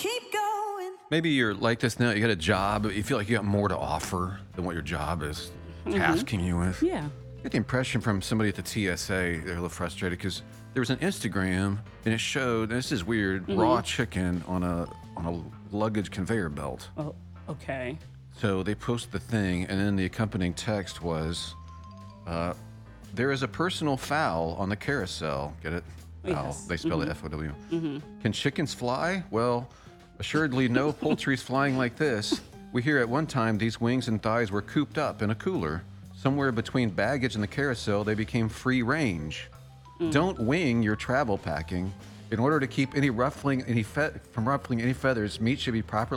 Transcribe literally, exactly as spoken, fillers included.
keep going. Maybe you're like this now. You got a job. You feel like you got more to offer than what your job is tasking you with. Yeah. I get the impression from somebody at the T S A, they're a little frustrated because there was an Instagram and it showed, and this is weird, raw chicken on a on a luggage conveyor belt. Oh, okay. So they post the thing, and then the accompanying text was, uh, there is a personal foul on the carousel. Get it? Foul. Yes. They spell it F O W. Can chickens fly? Well, assuredly no poultry's flying like this. We hear at one time these wings and thighs were cooped up in a cooler. Somewhere between baggage and the carousel, they became free range. Don't wing your travel packing. In order to keep any ruffling any fe- from ruffling any feathers, meat should be properly